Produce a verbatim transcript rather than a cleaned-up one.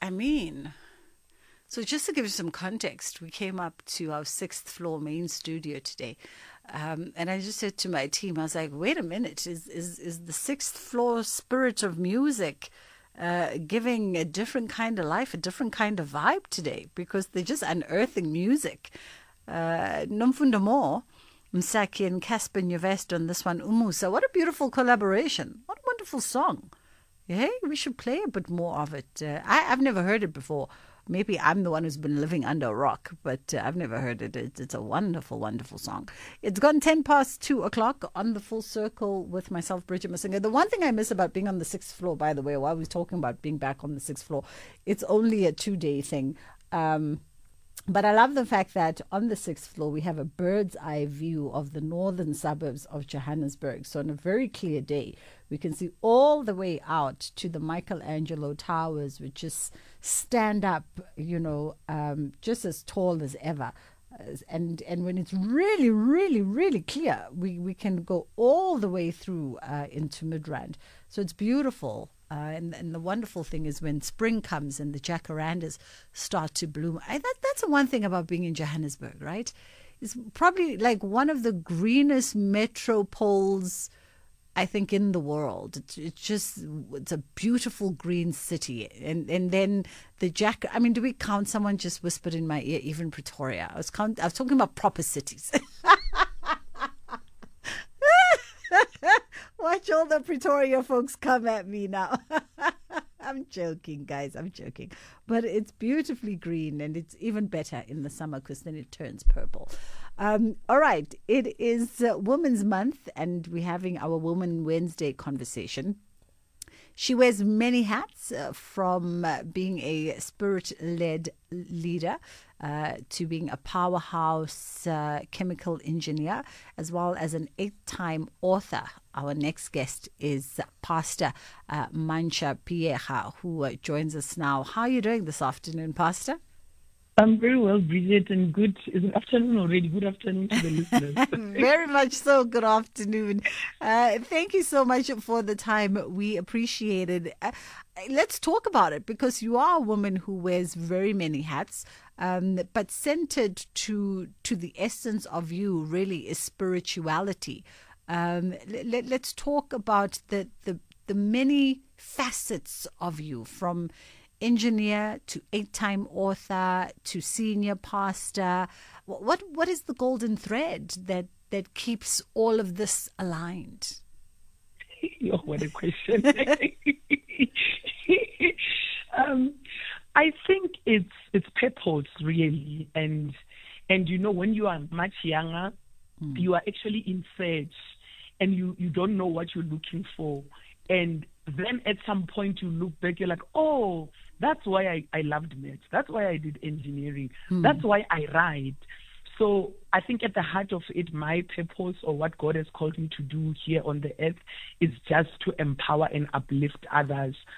I mean, so just to give you some context, we came up to our sixth floor main studio today. Um, and I just said to my team, I was like, wait a minute, is is, is the sixth floor spirit of music uh, giving a different kind of life, a different kind of vibe today? Because they're just unearthing music. Uh, Nomfunda Mo, Msaki and Casper Nyuvest on this one, Umusa. What a beautiful collaboration. What a wonderful song. Hey, we should play a bit more of it. Uh, I, I've never heard it before. Maybe I'm the one who's been living under a rock, but uh, I've never heard it. It's, it's a wonderful, wonderful song. It's gone ten past two o'clock on the Full Circle with myself, Bridget Masinga. The one thing I miss about being on the sixth floor, by the way, while we're talking about being back on the sixth floor, it's only a two-day thing. Um, But I love the fact that on the sixth floor, we have a bird's eye view of the northern suburbs of Johannesburg. So on a very clear day, we can see all the way out to the Michelangelo Towers, which just stand up, you know, um, just as tall as ever. And and when it's really, really, really clear, we, we can go all the way through uh, into Midrand. So it's beautiful. Uh, and, and the wonderful thing is when spring comes and the jacarandas start to bloom. I, that, that's the one thing about being in Johannesburg, right? It's probably like one of the greenest metropoles, I think, in the world. It's, it's just, it's a beautiful green city. And and then the jack, I mean, do we count? Someone just whispered in my ear, even Pretoria. I was, count, I was talking about proper cities. Watch all the Pretoria folks come at me now. I'm joking, guys. I'm joking. But it's beautifully green, and it's even better in the summer because then it turns purple. Um, all right. It is uh, Women's Month, and we're having our Woman Wednesday conversation. She wears many hats, uh, from uh, being a spirit-led leader uh, to being a powerhouse uh, chemical engineer, as well as an eight-time author. Our next guest is Pastor uh, Mantsha Pieja, who uh, joins us now. How are you doing this afternoon, Pastor? I'm very well, Bridget, and good. Is it afternoon already? Good afternoon to the listeners. Very much so. Good afternoon. Uh, thank you so much for the time. We appreciate it. Uh, let's talk about it, because you are a woman who wears very many hats, um, but centered to to the essence of you really is spirituality. Um, let, let's talk about the, the the many facets of you, from engineer to eight-time author to senior pastor. What what is the golden thread that that keeps all of this aligned? Oh, what a question! um, I think it's it's purpose, really, and and you know, when you are much younger, mm. you are actually in search, and you you don't know what you're looking for, and then at some point you look back, you're like, oh, that's why I, I loved maths. That's why I did engineering. Hmm. That's why I write. So I think at the heart of it, my purpose, or what God has called me to do here on the earth, is just to empower and uplift others